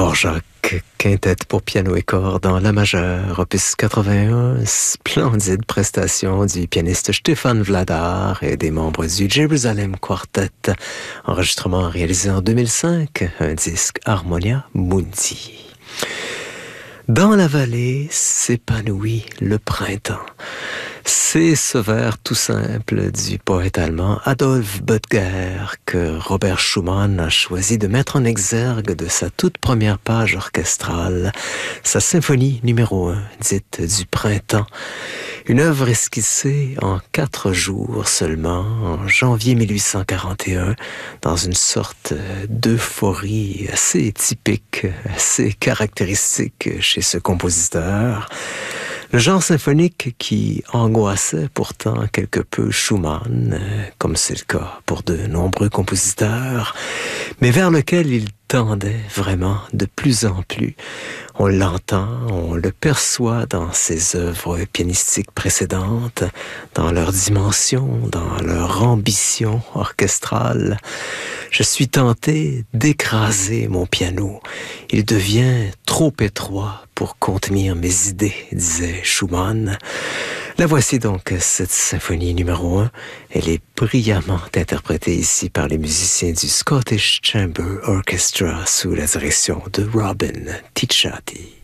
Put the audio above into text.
Dvorak, quintette pour piano et corps dans La majeure, opus 81, splendide prestation du pianiste Stéphane Vladar et des membres du Jérusalem Quartet, enregistrement réalisé en 2005, un disque Harmonia Mundi. Dans la vallée s'épanouit le printemps. C'est ce vers tout simple du poète allemand Adolf Böttger que Robert Schumann a choisi de mettre en exergue de sa toute première page orchestrale, sa symphonie numéro 1, dite du printemps. Une œuvre esquissée en 4 jours seulement, en janvier 1841, dans une sorte d'euphorie assez typique, assez caractéristique chez ce compositeur. Le genre symphonique qui angoissait pourtant quelque peu Schumann, comme c'est le cas pour de nombreux compositeurs, mais vers lequel il tendait vraiment de plus en plus. On l'entend, on le perçoit dans ses œuvres pianistiques précédentes, dans leur dimension, dans leur ambition orchestrale. Je suis tenté d'écraser mon piano. Il devient trop étroit pour contenir mes idées, disait Schumann. La voici donc, cette symphonie numéro 1. Elle est brillamment interprétée ici par les musiciens du Scottish Chamber Orchestra sous la direction de Robin Ticciati.